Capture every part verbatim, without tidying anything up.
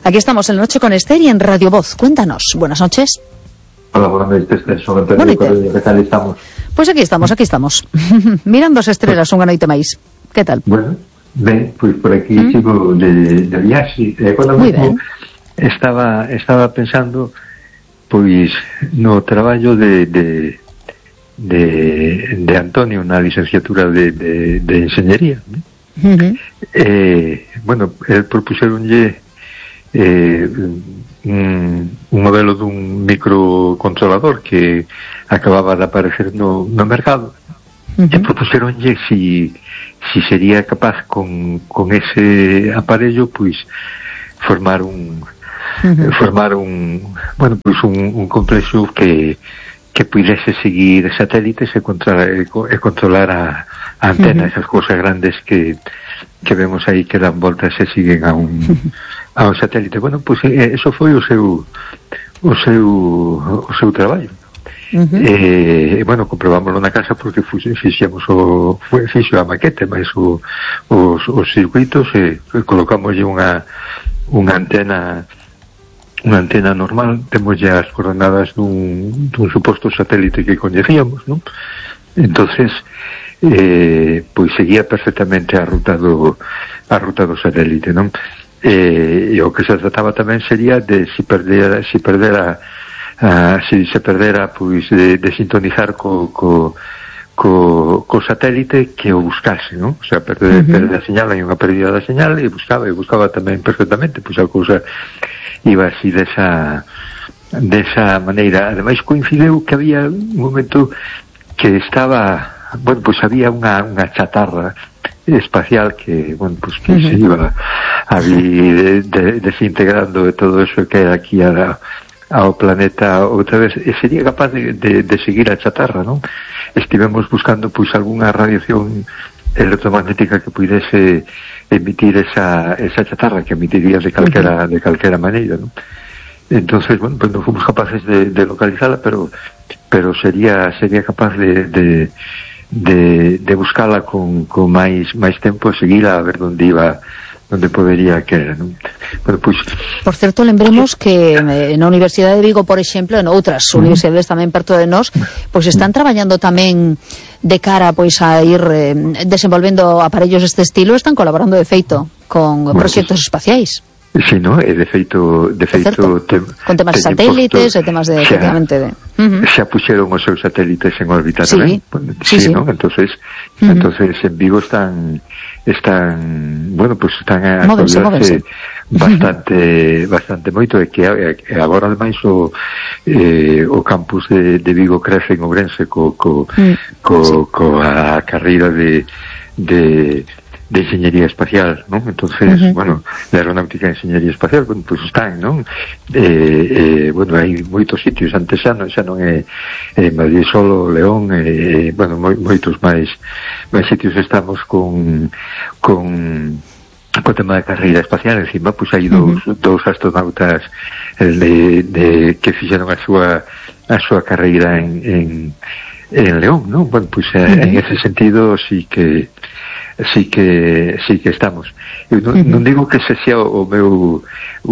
Aquí estamos en La Noche con Esther y en Radio Voz. Cuéntanos. Buenas noches. Hola, buenas noches, Esther. Son Antonio Correa. ¿Qué tal estamos? Pues aquí estamos, aquí estamos. Mirando as estrelas unha noite máis. Que tal? Bueno, ben, pois por aquí ¿Mm? sigo de, de viaxe. Eh, cando mesmo estaba, estaba pensando pois no traballo de, de, de, de Antonio na licenciatura de, de, de enseñería. ¿no? Uh-huh. Eh, bueno, el propuxeronlle eh, un, un modelo dun microcontrolador que acababa de aparecer no, no mercado. Uh-huh. E propuxeronlle si, si sería capaz con, con ese aparello pois formar un uh-huh. formar un bueno pois un, un complexo que que pudese seguir satélites e controlar, e controlar a, a antena, uh-huh. esas cosas grandes que, que vemos aí que dan voltas e siguen a un, a un satélite. Bueno, pois pues, eso foi o seu o seu o seu traballo. Uh-huh. E, bueno, comprobámoslo na casa porque fixemos o fixo a maquete, máis o, os, os circuitos e, e colocámoslle unha unha antena unha antena normal, temos ya as coordenadas dun, dun suposto satélite que coñecíamos, non? Entonces eh, pois seguía perfectamente a ruta do a ruta do satélite, non? Eh, e o que se trataba tamén sería de si perdera si perdera a, si se perdera pois de, de sintonizar co, co co, co satélite que o buscase, non? O sea, perder, uh-huh. perder a señal, hai unha pérdida da señal e buscaba, e buscaba tamén perfectamente, pois a cousa iba así desa desa maneira. Ademais coincideu que había un momento que estaba, bueno, pois había unha, unha chatarra espacial que, bueno, pois que uh-huh. se iba ali de, de, desintegrando de todo eso que era aquí a, ao planeta outra vez, e sería capaz de, de, de seguir a chatarra, non? Estivemos buscando pois algunha radiación electromagnética que pudese emitir esa, esa chatarra que emitiría de calquera, de calquera maneira, ¿no? Entonces, bueno, pues no fomos capaces de, de localizarla, pero pero sería sería capaz de de, de, de buscarla con, con máis máis tempo e seguirla a ver onde iba, onde podería que era, ¿no? Bueno, pues, por certo, lembremos que eh, na Universidade de Vigo, por exemplo, en outras uh-huh. universidades tamén perto de nós, pois están traballando tamén de cara pois a ir eh, desenvolvendo aparellos deste estilo, están colaborando de feito con bueno, proxectos pues, espaciais. Sí, no, e de feito, de feito te, con temas de satélites e temas de, xa, efectivamente, de uh-huh. xa puxeron os seus satélites en órbita sí, tamén. Sí, sí, sí, ¿no? Entonces, uh-huh. entonces en Vigo están están, bueno, pues están a actualizarse bastante bastante moito, e que e agora ademais o eh, o campus de, de Vigo crece en Ourense co co, mm. co, sí. co a carreira de de de enxeñería espacial, ¿no? Entonces, uh-huh. bueno, de aeronáutica e enxeñería espacial, bueno, pues están, ¿no? Eh, eh, bueno, hai moitos sitios, antes xa non, xa non é eh, Madrid solo, León, eh, bueno, moi, moitos máis máis sitios estamos con con co tema de carreira espacial. Encima, pues hai dous, uh-huh. dous astronautas el de, de que fixeron a súa a súa carreira en, en, en León, ¿no? Bueno, pues uh-huh. en ese sentido sí que sí que sí que estamos. Eu non, uh-huh. non digo que se sea o, o meu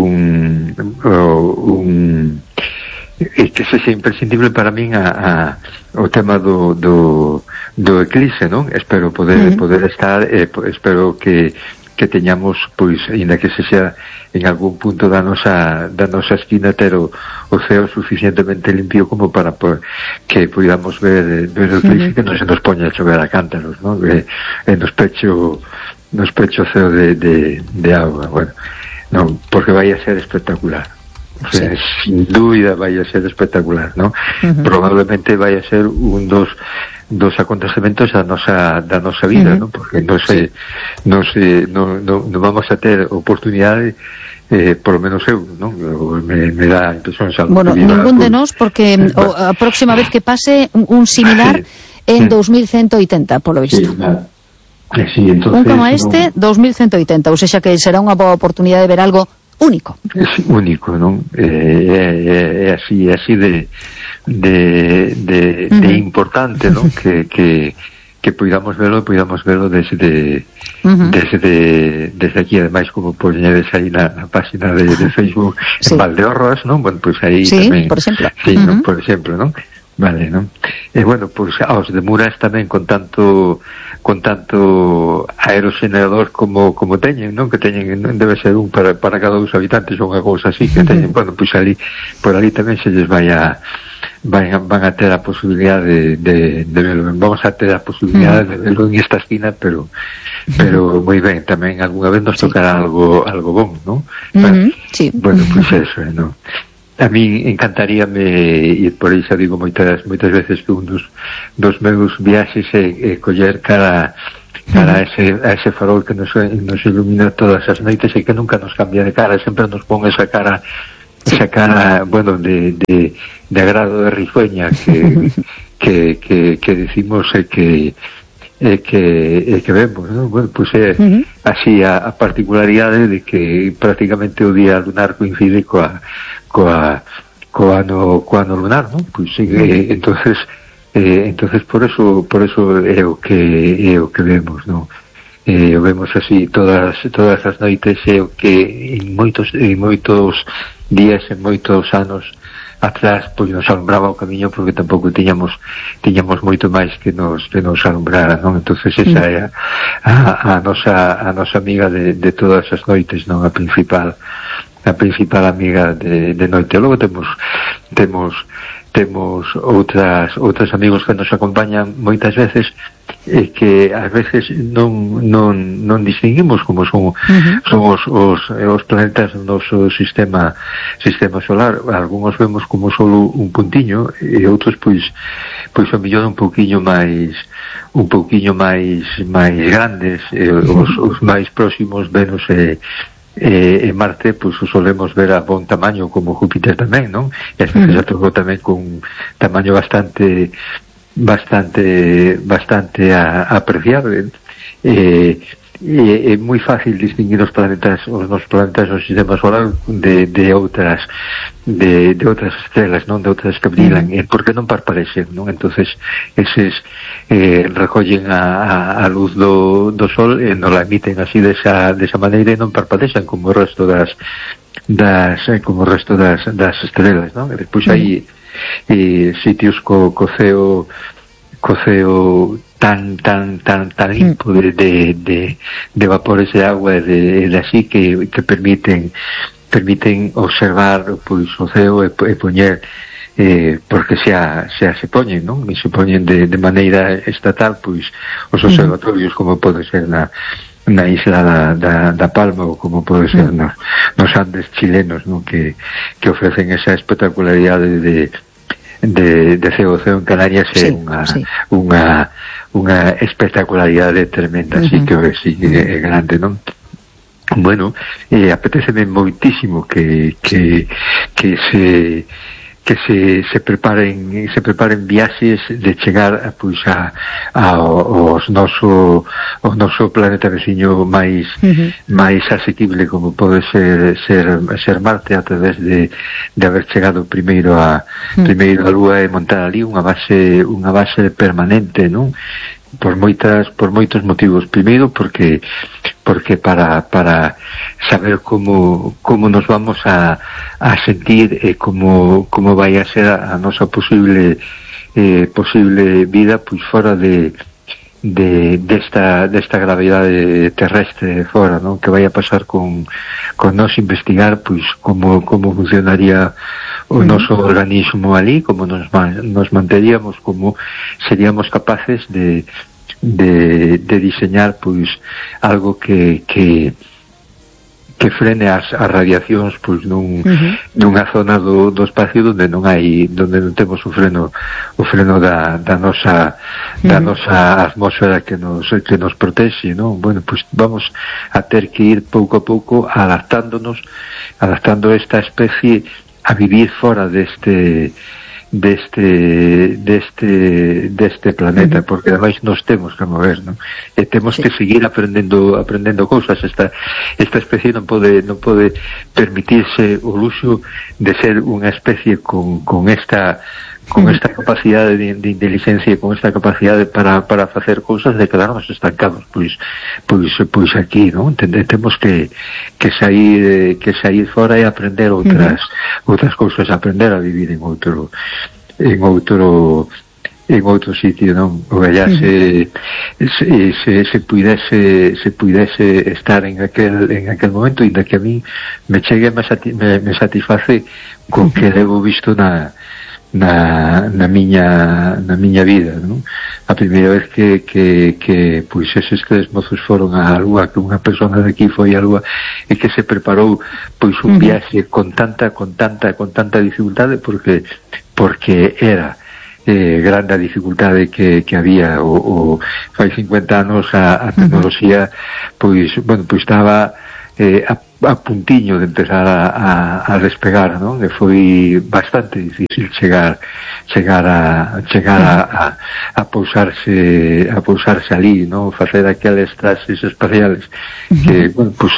un o, un que se sea imprescindible para min a, a o tema do do, do eclipse, non? Espero poder uh-huh. poder estar, eh, espero que que teñamos, pois, ainda que se sea en algún punto da nosa da nosa esquina, ter o, o ceo suficientemente limpio como para por, que podamos ver, ver o eclipse, uh-huh. que non se nos poña a chover a cántaros, ¿no? E, e nos pecho nos pecho ceo de, de, de agua, bueno, non, porque vai a ser espectacular. O sea, sí. Sin dúbida vai a ser espectacular, ¿no? Uh-huh. Probablemente vai a ser un dos dos acontecementos da nosa da nosa vida, uh-huh. ¿no? Porque non se non se non non no vamos a ter oportunidade, eh, por lo menos eu, ¿no? Me, me dá impresión xa. Bueno, ningún de nós, porque o, a próxima vez que pase un, un similar sí. en sí. dos mil ciento oitenta, polo visto. Sí, claro. Sí, entonces, un como este, no... dos mil ciento oitenta, ou seja que será unha boa oportunidade de ver algo único. Es único, non? Eh, é, é así, é así de de, de, uh-huh. de importante, non? Que, que, que podamos velo, podamos velo desde uh-huh. desde desde aquí, ademais como poñedes aí na, na página de, de Facebook sí. en Valdeorras, non? Bueno, pois pues aí sí, tamén, por exemplo. sí, uh-huh. ¿no? Por exemplo, non? Vale, non? E bueno, pois pues, aos de Muras tamén con tanto con tanto aerogenerador como como teñen, non? Que teñen, non debe ser un para, para cada dos habitantes ou unha cousa así que teñen, uh-huh. bueno, pois pues ali por ali tamén se les vai a van, van a ter a posibilidade de, de, de verlo, vamos a ter a posibilidade uh-huh. de verlo en esta esquina, pero pero moi ben, tamén algunha vez nos tocará sí. algo algo bon, non? Uh-huh. Sí. Bueno, pois pues eso, non? A mí encantaríame, e por iso digo moitas moitas veces que un dos, dos meus viaxes é, é coller cara cara a ese, a ese farol que nos, nos ilumina todas as noites e que nunca nos cambia de cara, sempre nos pon esa cara esa cara, bueno, de, de, de agrado de risueña que, que, que, que decimos e que e que, e que vemos, ¿no? Bueno, pues é uh-huh. así a, a particularidade de que prácticamente o día lunar coincide coa coa coa ano coa ano lunar, ¿no? Pues sí, eh, entonces eh, entonces por eso por eso é o que é o que vemos, ¿no? Eh, o vemos así todas todas as noites, é o que en moitos en moitos días, en moitos anos atrás, pois nos alumbraba o camiño, porque tampouco tiñamos tiñamos moito máis que nos que nos alumbrara, non? Entonces esa é a, a, a nosa a nosa amiga de, de todas as noites, non? A principal a principal amiga de, de noite. Logo temos temos temos outras outros amigos que nos acompañan moitas veces e que ás veces non non non distinguimos como son uh-huh. son os, os, os planetas do noso sistema sistema solar. Algunos vemos como solo un puntiño e outros pois pois a mellor un pouquiño máis un pouquiño máis máis grandes, e os, os máis próximos, Venus e e, e Marte, pois o solemos ver a bon tamaño, como Júpiter tamén, non? E ás veces uh-huh. a todo tamén con un tamaño bastante bastante bastante a, apreciable. Eh, é, é moi fácil distinguir os planetas, os nos planetas do sistema solar de, de outras de, de outras estrelas, non? De outras que brillan, mm. porque non parparecen, non? Entonces eses eh, recollen a, a, a luz do, do sol e non la emiten así desa, desa maneira e non parpadexan como o resto das das eh, como o resto das, das estrelas, non? E despois mm. hai eh, sitios co, co ceo co ceo tan tan tan tan limpo de, de, de, de vapores de agua e de, de así que, que permiten permiten observar pois o ceo e, e poñer eh, porque xa, xa se poñen, non? E se poñen de, de maneira estatal pois os observatorios, como pode ser na na isla da, da, da Palma, ou como pode ser nos, nos Andes chilenos, non? Que, que ofrecen esa espectacularidade de de, de ceo ceo en Canarias, é sí, unha, sí. unha unha espectacularidade tremenda, uh-huh. así que sí, é grande, non? Bueno, eh, apetéceme moitísimo que que que se que se se preparen se preparen viaxes de chegar a, pois a, a os noso o noso planeta veciño máis uh-huh. máis asequible, como pode ser ser ser Marte, a través de de haber chegado primeiro a uh-huh. primeiro a Lúa e montar ali unha base unha base permanente, non? Por moitas por moitos motivos. Primeiro porque porque para para saber como como nos vamos a a sentir e como como vai a ser a, a nosa posible eh, posible vida pois fora de de desta desta gravidade terrestre fora, non? Que vai a pasar con con nos investigar pois como como funcionaría o noso organismo ali, como nos, nos manteríamos, como seríamos capaces de de, de diseñar pois algo que que que frene as, as radiacións pois nun, uh-huh. nunha zona do, do espacio onde non hai, onde non temos o freno o freno da, da nosa uh-huh. da nosa atmósfera que nos que nos protexe, non? Bueno, pois vamos a ter que ir pouco a pouco adaptándonos, adaptando esta especie a vivir fora deste deste deste deste planeta, uh-huh. porque ademais nos temos que mover, non? E temos sí. que seguir aprendendo aprendendo cousas. Esta esta especie non pode non pode permitirse o luxo de ser unha especie con con esta con esta capacidade de, de inteligencia e con esta capacidade para, para facer cousas de quedarnos estancados, pois pois pois aquí, non? Temos que que sair que sair fora e aprender outras uh-huh. outras cousas, aprender a vivir en outro en outro en outro sitio, non? O allá uh-huh. se, se se se puidese se puidese estar en aquel en aquel momento, inda que a mí me chegue me, sati, me, me satisface con uh-huh. que levo visto na na, na miña na miña vida, non? A primeira vez que, que, que pois eses tres mozos foron á Lúa, que unha persona de aquí foi á Lúa e que se preparou pois un viaxe con tanta con tanta con tanta dificultade porque porque era eh, grande a dificultade que, que había o, o fai cincuenta anos a, a tecnoloxía pois, bueno, pois estaba eh, a, a puntiño de empezar a, a, a despegar, non? E foi bastante difícil chegar chegar a chegar a, a, a pousarse a pousarse ali, non? Facer aqueles traxes espaciales que, bueno, pois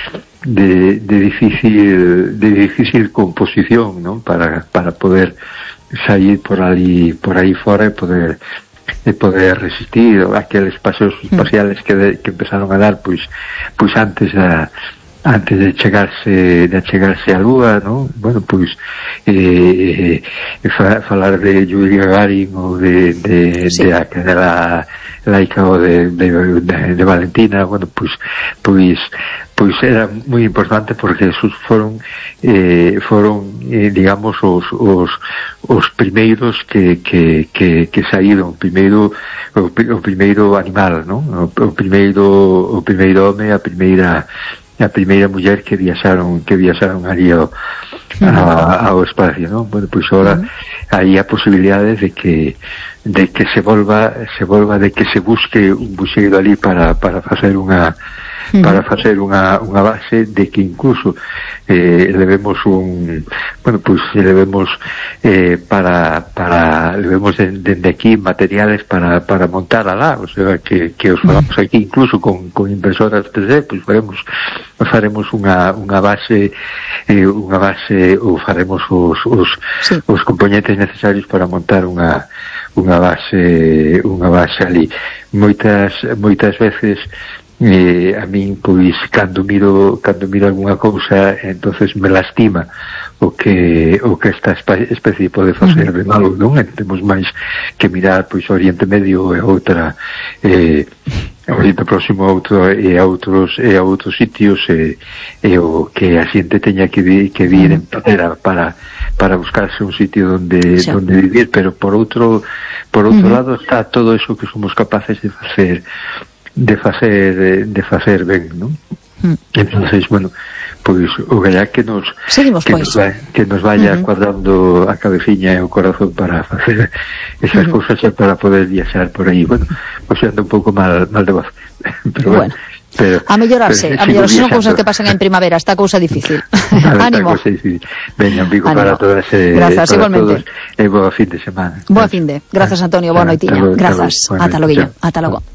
de, de difícil de difícil composición, non? Para, para poder sair por ali por aí fora e poder e poder resistir aqueles paseos espaciales que, de, que empezaron a dar pois pois antes da antes de chegarse de chegarse á Lúa, non? Bueno, pois eh, eh, fa, falar de Yuri Gagarin ou de de, sí. de aquela laica ou de, de, de, de Valentina, bueno, pois pois pois era moi importante porque esos foron eh, foron eh, digamos os, os os primeiros que, que, que, que saíron primeiro o, o primeiro animal, non? O, o primeiro o primeiro home, a primeira a primeira muller que viaxaron que viaxaron ali ao, a, ao espacio, non? Bueno, pois agora hai a posibilidade de que de que se volva se volva de que se busque un buxeiro ali para para facer unha para facer unha, unha base de que incluso eh, levemos un bueno, pois pues, levemos eh, para, para levemos dende de aquí materiales para, para montar alá, o sea, que, que os falamos aquí incluso con, con impresoras tres D, pois pues faremos faremos unha, unha base eh, unha base ou faremos os, os, sí. os componentes necesarios para montar unha unha base unha base ali. Moitas moitas veces Eh, a min, pois, cando miro cando miro algunha cousa, entonces me lastima o que o que esta especie pode facer de malo, non? E temos máis que mirar, pois, o Oriente Medio e outra eh, o Oriente Próximo a outro, e a outros e a outros sitios e, e o que a xente teña que vir, que vir en patera para para buscarse un sitio donde sí. donde vivir, pero por outro por outro uh-huh. lado está todo eso que somos capaces de facer de facer de facer ben, non? Mm. Entonces, bueno, pois o gallá que nos Seguimos, que, pois. nos va, que nos vaya uh-huh. cuadrando a cabeciña e o corazón para facer esas uh-huh. cousas e para poder viaxar por aí. Bueno, pois ando un pouco mal mal de voz. Pero bueno, bueno pero, a mellorarse, pero, a mellorarse son cousas que pasan en primavera, esta cousa difícil. Ánimo. Veña, un pico para todas eh, Grazas, para igualmente. Todos, e boa fin de semana. Boa fin de. Grazas, Antonio, boa noitiña. Grazas. Ata logo. Ata logo.